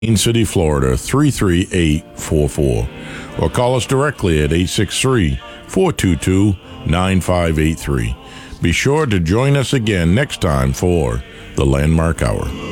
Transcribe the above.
Main City, Florida 33844, or call us directly at 863-422-9583. Be sure to join us again next time for the Landmark Hour.